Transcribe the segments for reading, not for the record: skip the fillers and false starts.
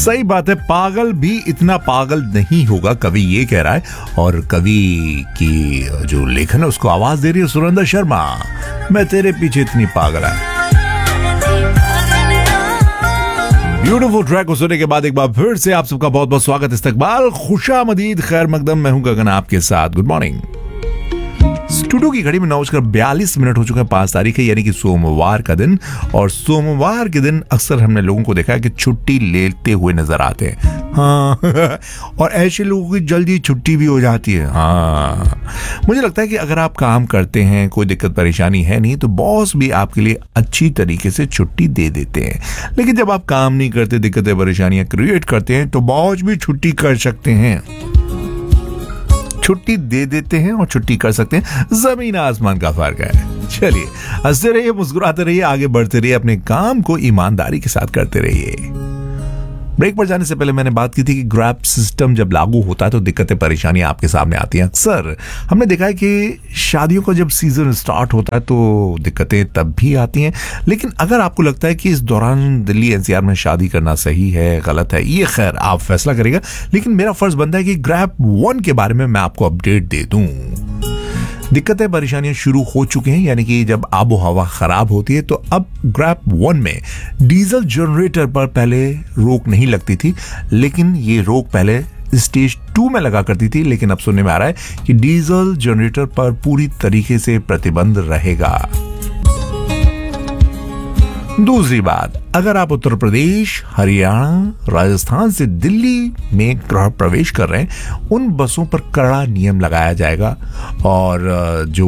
सही बात है, पागल भी इतना पागल नहीं होगा, कवि ये कह रहा है। और कवि की जो लेखन है उसको आवाज दे रही है सुरेंद्र शर्मा। मैं तेरे पीछे इतनी पागल है। ब्यूटीफुल ट्रैक को सुनने के बाद एक बार फिर से आप सबका बहुत बहुत स्वागत, इस्तकबाल, खुशामदीद, खैर मकदम। मैं हूं गगन आपके साथ। Good morning. स्टूडियो की घड़ी में 9:42 हो चुका है। 5 तारीख है, यानी कि सोमवार का दिन। और सोमवार के दिन अक्सर हमने लोगों को देखा है कि छुट्टी लेते हुए नजर आते हैं। हाँ और ऐसे लोगों की जल्दी छुट्टी भी हो जाती है। हाँ, मुझे लगता है कि अगर आप काम करते हैं, कोई दिक्कत परेशानी है नहीं, तो बॉस भी आपके लिए अच्छी तरीके से छुट्टी दे देते हैं। लेकिन जब आप काम नहीं करते, दिक्कतें परेशानियां क्रिएट करते हैं, तो बॉस भी छुट्टी कर सकते हैं। छुट्टी दे देते हैं और छुट्टी कर सकते हैं, जमीन आसमान का फर्क है। चलिए, हंसते रहिए, मुस्कुराते रहिए, आगे बढ़ते रहिए, अपने काम को ईमानदारी के साथ करते रहिए। ब्रेक पर जाने से पहले मैंने बात की थी कि ग्रैब सिस्टम जब लागू होता है तो दिक्कतें परेशानियां आपके सामने आती हैं। अक्सर हमने देखा है कि शादियों का जब सीजन स्टार्ट होता है तो दिक्कतें तब भी आती हैं। लेकिन अगर आपको लगता है कि इस दौरान दिल्ली एनसीआर में शादी करना सही है, गलत है, ये खैर आप फैसला करेगा। लेकिन मेरा फर्ज बनता है कि ग्रैब 1 के बारे में मैं आपको अपडेट दे दूं। दिक्कतें परेशानियां शुरू हो चुके हैं, यानी कि जब आबो हवा खराब होती है तो अब ग्रैब 1 में डीजल जनरेटर पर पहले रोक नहीं लगती थी, लेकिन ये रोक पहले स्टेज 2 में लगा करती थी। लेकिन अब सुनने में आ रहा है कि डीजल जनरेटर पर पूरी तरीके से प्रतिबंध रहेगा। दूसरी बात, अगर आप उत्तर प्रदेश, हरियाणा, राजस्थान से दिल्ली में गृह प्रवेश कर रहे हैं, उन बसों पर कड़ा नियम लगाया जाएगा और जो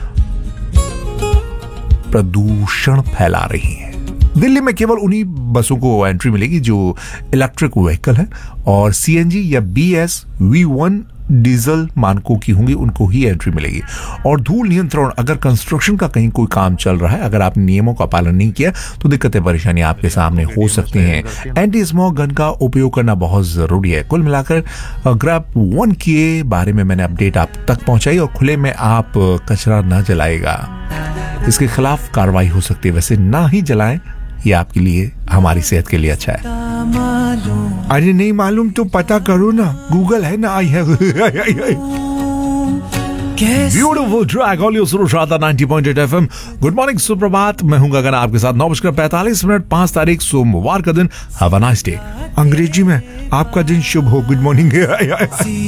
प्रदूषण फैला रही हैं, दिल्ली में केवल उन्हीं बसों को एंट्री मिलेगी जो इलेक्ट्रिक व्हीकल है और सीएनजी या BS V1 डीजल मानकों की होंगी, उनको ही एंट्री मिलेगी। और धूल नियंत्रण, अगर कंस्ट्रक्शन का कहीं कोई काम चल रहा है, अगर आपने नियमों का पालन नहीं किया तो दिक्कतें परेशानियां आपके सामने हो सकती हैं। एंटी स्मोक गन का उपयोग करना बहुत जरूरी है। कुल मिलाकर ग्रैब 1 के बारे में मैंने अपडेट आप तक पहुंचाई। और खुले में आप कचरा न जलाएगा, इसके खिलाफ कार्रवाई हो सकती है। वैसे ना ही जलाएं, ये आपके लिए, हमारी सेहत के लिए अच्छा है। अरे नहीं मालूम तो पता करो ना, गूगल है ना। ब्यूटीफुल ट्रैक ऑल सुनो शादा 90.8 FM। गुड मॉर्निंग, सुप्रभात। मैं हूं गगन आपके साथ। 9:45, 5 तारीख सोमवार का दिन। Have a nice day. अंग्रेजी में आपका दिन शुभ हो। Good morning.